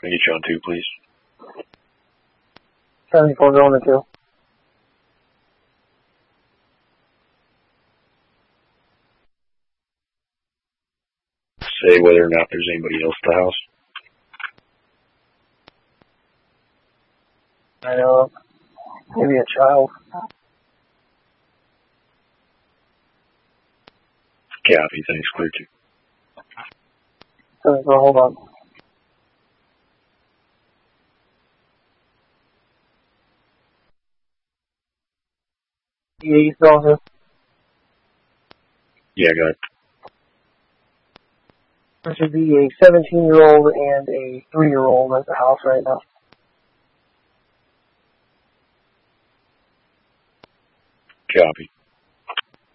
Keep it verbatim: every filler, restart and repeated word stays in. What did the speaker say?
Can I get you on two, please? seventy-four going to two. Say whether or not there's anybody else at the house. I know. Maybe a child. Copy, thanks, clear two. seventy-four, hold on. Yeah, you still on here? Yeah, go ahead. There should be a seventeen-year-old and a three-year-old at the house right now. Copy.